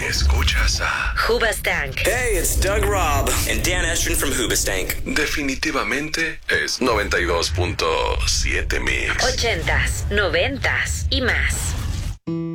Escuchas a Hoobastank. Hey, it's Doug Robb and Dan Estrin from Hoobastank. Definitivamente es 92.7 Mix. 80s, 90s y más.